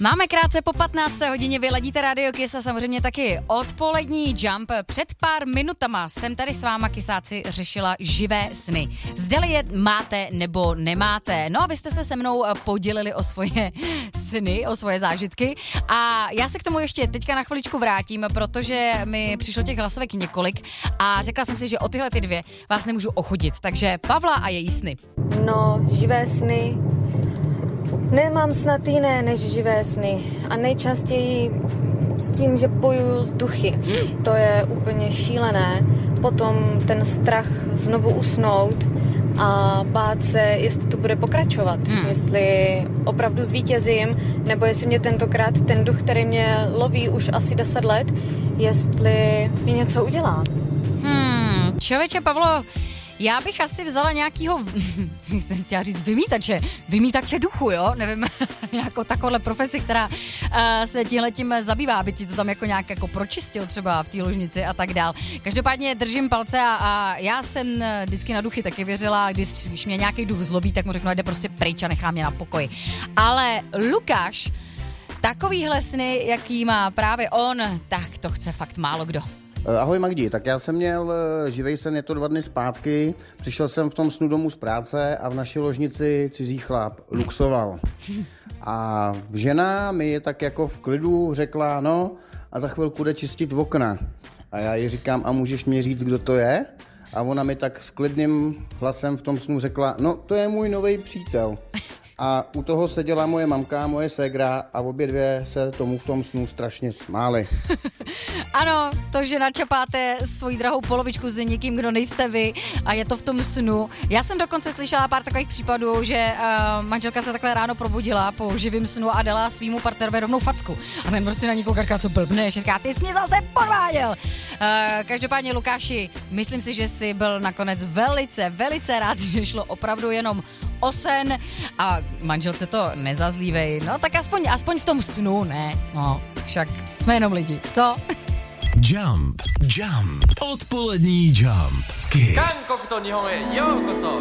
Máme krátce po 15. hodině, vy ladíte Radio Kiss a samozřejmě taky odpolední Jump. Před pár minutama jsem tady s váma, kysáci, řešila živé sny. Zdali je máte nebo nemáte. No a vy jste se se mnou podělili o svoje sny, o svoje zážitky a já se k tomu ještě teďka na chviličku vrátím, protože mi přišlo těch hlasovek několik a řekla jsem si, že o tyhle ty dvě vás nemůžu ochudit. Takže Pavla a její sny. No, živé sny. Nemám snad jiné než živé sny a nejčastěji s tím, že bojuju s duchy. To je úplně šílené. Potom ten strach znovu usnout a bát se, jestli to bude pokračovat. Jestli opravdu zvítězím, nebo jestli mě tentokrát ten duch, který mě loví už asi 10 let, jestli mi něco udělá. Člověče, Pavlo, já bych asi vzala nějakýho, chtěla říct vymítače duchu, jo? Nevím, nějakou takovouhle profesi, která se tímhletím zabývá, aby ti to tam jako nějak jako pročistil třeba v té ložnici a tak dál. Každopádně držím palce a já jsem vždycky na duchy taky věřila, když mě nějaký duch zlobí, tak mu řeknu, jde prostě pryč a nechá mě na pokoji. Ale Lukáš, takovýhle sny, jaký má právě on, tak to chce fakt málo kdo. Ahoj Magdi, tak já jsem měl živej sen, je to 2 dny zpátky, přišel jsem v tom snu domů z práce a v naší ložnici cizí chlap luxoval. A žena mi je tak jako v klidu řekla, no a za chvilku jde čistit okna. A já jí říkám, a můžeš mi říct, kdo to je? A ona mi tak s klidným hlasem v tom snu řekla, no to je můj nový přítel. A u toho seděla moje mamka, moje ségra a obě dvě se tomu v tom snu strašně smály. Ano, to, že načapáte svoji drahou polovičku s někým, kdo nejste vy a je to v tom snu. Já jsem dokonce slyšela pár takových případů, že manželka se takhle ráno probudila po živým snu a dala svýmu partnerovi rovnou facku. A ten prostě na ní kouká, co blbneš, říká, ty jsi mě zase podváděl. Každopádně, Lukáši, myslím si, že jsi byl nakonec velice rád, že šlo opravdu jenom o sen a manželce to nezazlívej. No tak aspoň v tom snu, ne? No, však jsme jenom lidi, co? Jump. Odpolední Jump. Kiss. 韓国と日本へようこそ